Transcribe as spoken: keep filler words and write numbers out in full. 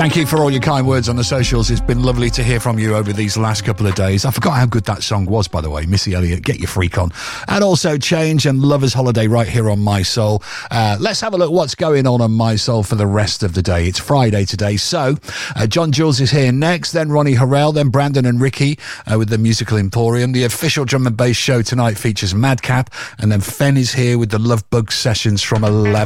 Thank you for all your kind words on the socials. It's been lovely to hear from you over these last couple of days. I forgot how good that song was, by the way. Missy Elliott, Get Your Freak On. And also Change and Lover's Holiday right here on My Soul. Uh, let's have a look what's going on on My Soul for the rest of the day. It's Friday today, so uh, John Jules is here next, then Ronnie Harrell, then Brandon and Ricky uh, with the Musical Emporium. The official drum and bass show tonight features Madcap, and then Fen is here with the Love Bug sessions from eleven.